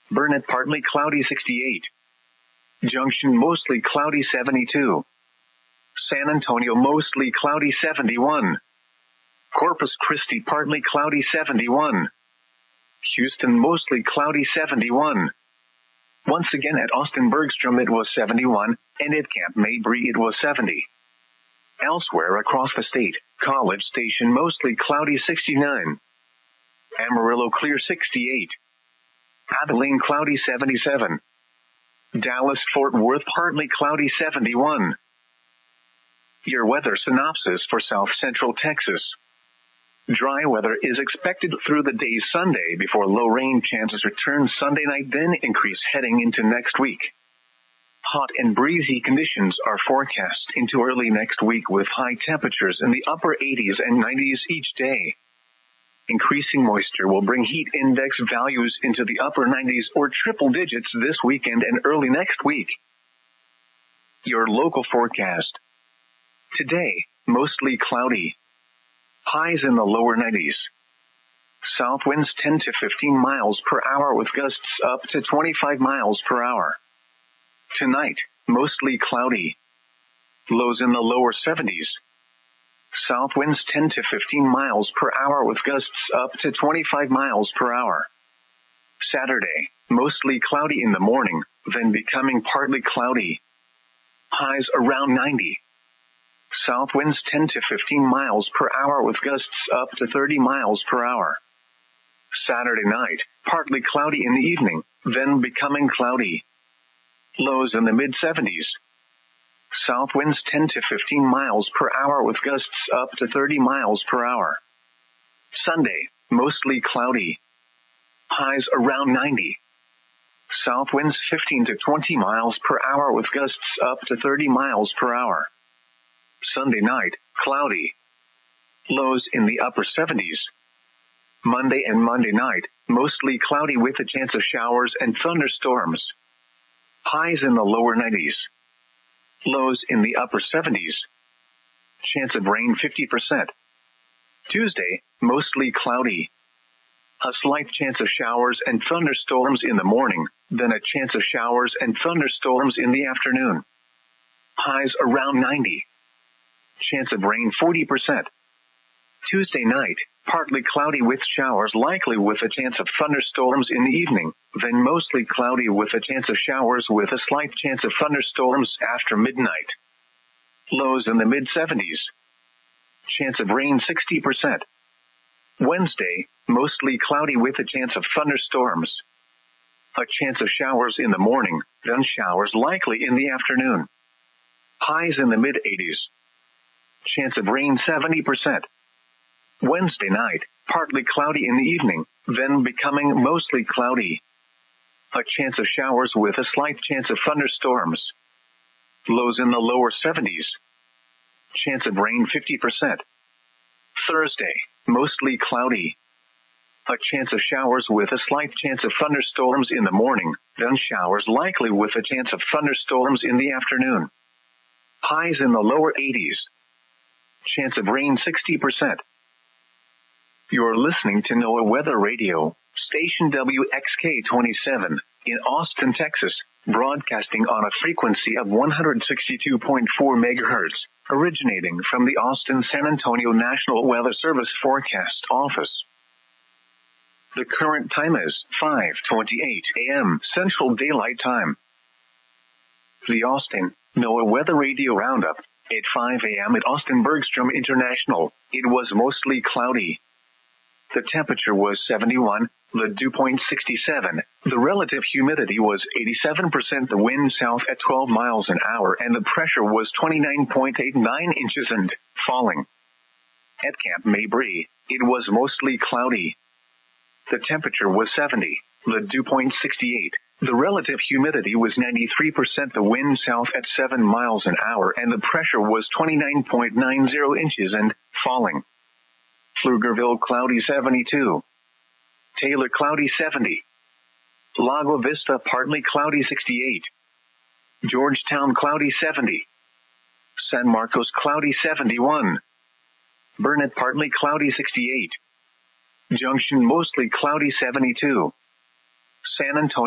Burnett partly cloudy 68. Junction mostly cloudy 72. San Antonio mostly cloudy 71. Corpus Christi partly cloudy 71. Houston mostly cloudy 71. Once again at Austin Bergstrom it was 71, and at Camp Mabry it was 70. Elsewhere across the state, College Station mostly cloudy 69. Amarillo clear 68. Abilene cloudy 77. Dallas Fort Worth partly cloudy 71. Your weather synopsis for South Central Texas. Dry weather is expected through the day Sunday before low rain chances return Sunday night, then increase heading into next week. Hot and breezy conditions are forecast into early next week with high temperatures in the upper 80s and 90s each day. Increasing moisture will bring heat index values into the upper 90s or triple digits this weekend and early next week. Your local forecast. Today, mostly cloudy. Highs in the lower 90s. South winds 10 to 15 miles per hour with gusts up to 25 miles per hour. Tonight, mostly cloudy. Lows in the lower 70s. South winds 10 to 15 miles per hour with gusts up to 25 miles per hour. Saturday, mostly cloudy in the morning, then becoming partly cloudy. Highs around 90. South winds 10 to 15 miles per hour with gusts up to 30 miles per hour. Saturday night, partly cloudy in the evening, then becoming cloudy. Lows in the mid-70s. South winds 10 to 15 miles per hour with gusts up to 30 miles per hour. Sunday, mostly cloudy. Highs around 90. South winds 15 to 20 miles per hour with gusts up to 30 miles per hour. Sunday night, cloudy. Lows in the upper 70s. Monday and Monday night, mostly cloudy with a chance of showers and thunderstorms. Highs in the lower 90s. Lows in the upper 70s. Chance of rain 50%. Tuesday, mostly cloudy. A slight chance of showers and thunderstorms in the morning, then a chance of showers and thunderstorms in the afternoon. Highs around 90. Chance of rain 40%. Tuesday night, partly cloudy with showers likely with a chance of thunderstorms in the evening, then mostly cloudy with a chance of showers with a slight chance of thunderstorms after midnight. Lows in the mid-70s. Chance of rain 60%. Wednesday, mostly cloudy with a chance of thunderstorms. A chance of showers in the morning, then showers likely in the afternoon. Highs in the mid-80s. Chance of rain 70%. Wednesday night, partly cloudy in the evening, then becoming mostly cloudy. A chance of showers with a slight chance of thunderstorms. Lows in the lower 70s. Chance of rain 50%. Thursday, mostly cloudy. A chance of showers with a slight chance of thunderstorms in the morning, then showers likely with a chance of thunderstorms in the afternoon. Highs in the lower 80s. Chance of rain 60%. You're listening to NOAA Weather Radio, station WXK-27, in Austin, Texas, broadcasting on a frequency of 162.4 megahertz, originating from the Austin-San Antonio National Weather Service Forecast Office. The current time is 5:28 a.m. Central Daylight Time. The Austin NOAA Weather Radio Roundup. At 5 a.m. at Austin Bergstrom International, it was mostly cloudy. The temperature was 71, the dew point 67, the relative humidity was 87%, the wind south at 12 miles an hour, and the pressure was 29.89 inches and falling. At Camp Mabry, it was mostly cloudy. The temperature was 70, the dew point 68, the relative humidity was 93%, the wind south at 7 miles an hour, and the pressure was 29.90 inches and falling. Pflugerville cloudy 72. Taylor cloudy 70. Lago Vista partly cloudy 68. Georgetown cloudy 70. San Marcos cloudy 71. Burnett partly cloudy 68. Junction mostly cloudy 72. San Antonio